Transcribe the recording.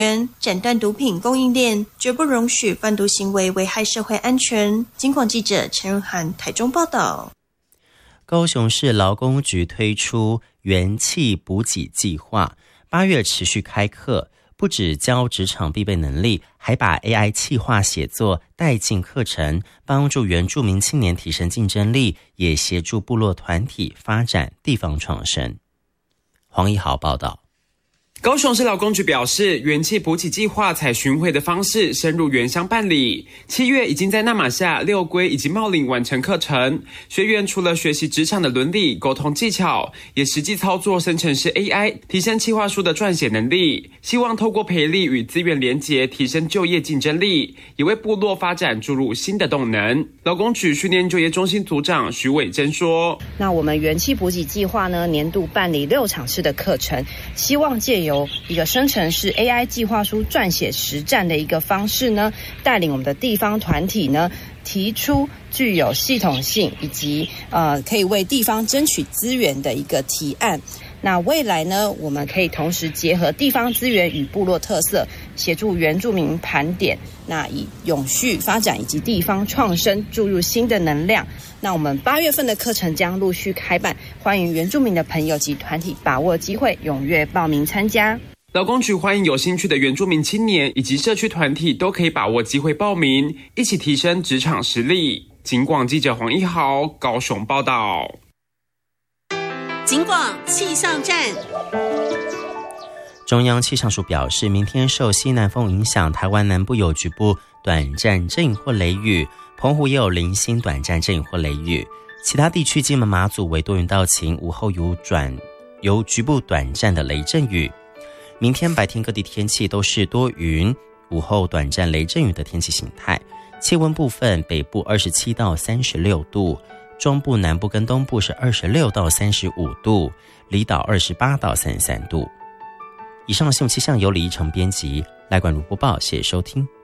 斩断毒品供应链，绝不容许贩毒行为危害社会安全。警广记者陈润涵台中报道。 高雄市劳工局推出元气补给计划，8月持续开课，不只教职场必备能力，还把 AI 企划写作带进课程，帮助原住民青年提升竞争力，也协助部落团体发展地方创生。黄一豪报道。 高雄市劳工局表示，元气补给计划采巡回的方式深入原乡办理，7月已经在那玛夏、六龟以及茂林完成课程。学员除了学习职场的伦理、沟通技巧，也实际操作生成式 AI， 提升企划书的撰写能力。希望透过培力与资源连结，提升就业竞争力，也为部落发展注入新的动能。劳工局训练就业中心组长徐伟珍说：“ 那我们元气补给计划呢，年度办理6场次的课程，希望借由一个生成式 AI 计划书撰写实战的一个方式呢，带领我们的地方团体呢，提出具有系统性以及可以为地方争取资源的一个提案。那未来呢，我们可以同时结合地方资源与部落特色，协助原住民盘点，那以永续发展以及地方创生注入新的能量。那我们8月份的课程将陆续开办，欢迎原住民的朋友及团体把握机会，踊跃报名参加。 劳工局欢迎有兴趣的原住民青年以及社区团体都可以把握机会报名，一起提升职场实力。警广记者黄一豪高雄报道。 警广气象站。 中央气象署表示，明天受西南风影响，台湾南部有局部短暂阵雨或雷雨，澎湖也有零星短暂阵雨或雷雨，其他地区金门马祖为多云到晴，午后有局部短暂的雷阵雨。明天白天各地天气都是多云，午后短暂雷阵雨的天气形态。气温部分，北部27到36度，中部、南部跟东部是26到35度，离岛28到33度。以上新闻气象由李依晨编辑，赖冠如播报，谢谢收听。